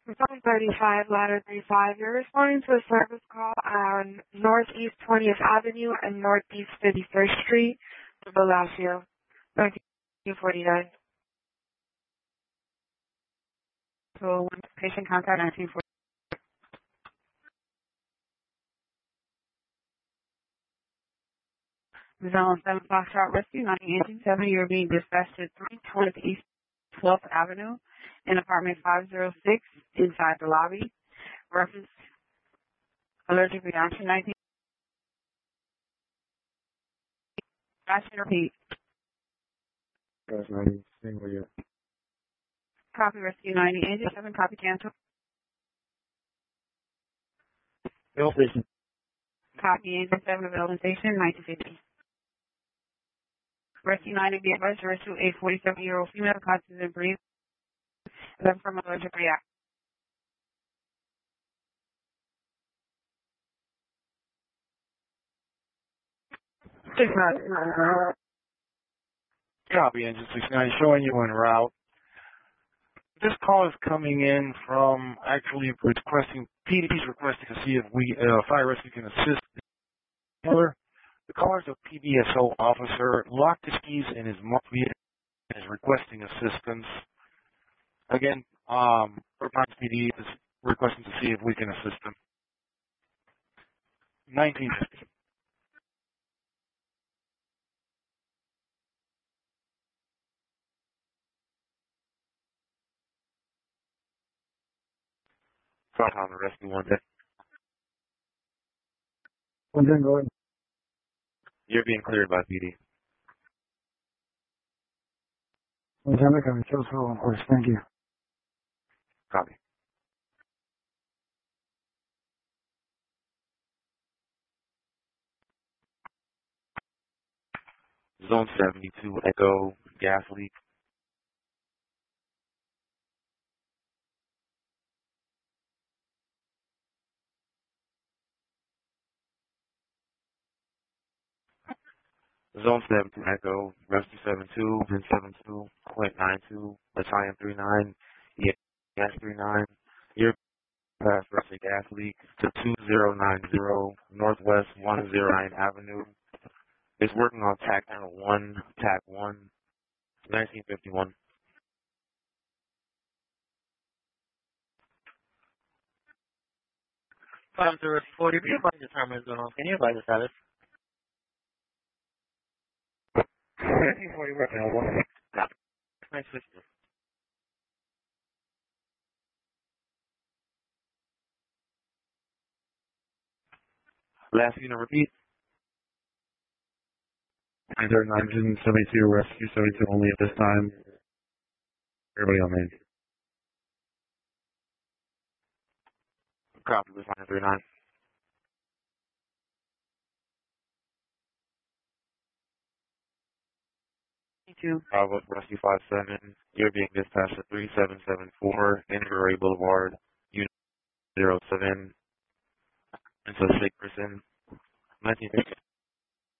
Zone 35, ladder 35. You're responding to a service call on Northeast 20th Avenue and Northeast 51st Street, Bellagio, 1949. So when patient contact 1940. Zone 7 Foxtrot Rescue, 9 Engine 7. You're being dispatched to 320 East 12th Avenue in apartment 506 inside the lobby. Reference allergic reaction 19. Action repeat. That's 90. Single year. Copy rescue 90 Engine 7. Copy cancel. Bill station. Copy Engine 7 available station 1950. Rescue 90 be advised to rescue a 47-year-old female conscious and breathe from allergic reaction. Copy, Engine 69, showing you en route. This call is coming in from actually requesting, PDP's requesting to see if we, fire rescue can assist the caller. The caller's a PBSO officer, locked his keys in his vehicle and is requesting assistance. Again, Pines PD is requesting to see if we can assist him. 1950. On the rescue 1 day. 1 10, go ahead. You're being cleared by PD. 1 10, I got a of course. Thank you. Copy. Zone 72, Echo, gas leak. Zone 72, Echo, Rescue 72, Vin 72, Quint 92, Battalion 39, gas 39. You're past Russia gas leak to 2090 Northwest 109 Avenue. It's working on TAC 1, TAC 1, 1951. Time to 40. Be advised the timer is going on. Can you advise the status? 1940 working on 1. Nice switch. Last unit repeat. 972 Rescue 72 only at this time. Everybody on main. Copy with 939. Bravo Rescue 57. You're being dispatched to 3774 Inverary Boulevard, Unit 07. Into 6%. 1950.